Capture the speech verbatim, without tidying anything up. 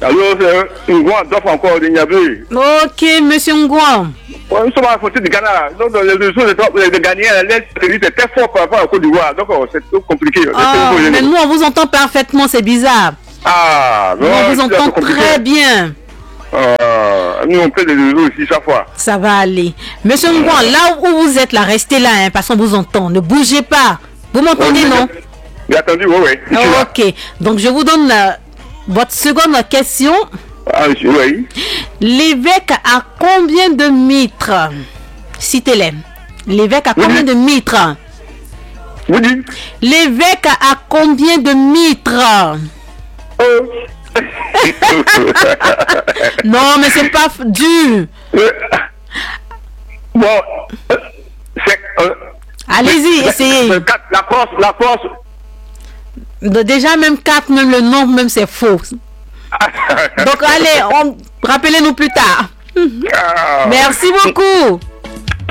Alors, c'est Ngouan d'offre encore de Niabé. Ok, monsieur Ngouan. Nous sommes à la frontière du Ghana. Donc, les réseaux de Ghanéens, c'est très fort par rapport à la Côte d'Ivoire. Donc, c'est tout compliqué. Oh, mais nous, on vous entend parfaitement, c'est bizarre. Ah, non, on vous entend très bien. Euh, nous, on fait des réseaux ici chaque fois. Ça va aller. Monsieur Ngouan, là où vous êtes, là, restez là, hein, parce qu'on vous entend. Ne bougez pas. Vous m'entendez, non? J'ai attendu, oui, oui. Oh, ok. Donc, je vous donne la, votre seconde question. Ah, oui. L'évêque a combien de mitres? Citez-les. L'évêque a combien oui. de mitres? Vous dites? L'évêque a combien de mitres? Oh. Non, mais c'est pas dur. Bon, c'est... Euh, allez-y, essayez. La Corse, la Corse. Déjà, même quatre, même le nombre, même c'est faux. Donc, allez, on... rappelez-nous plus tard. Merci beaucoup.